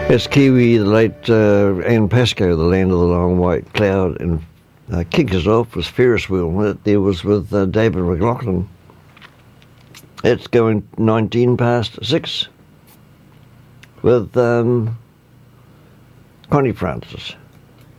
It's Kiwi, the late Anne Pascoe, The Land of the Long White Cloud, and kicked us off was Ferris Wheel. There was with David McLaughlin. It's going 19 past 6 with Connie Francis.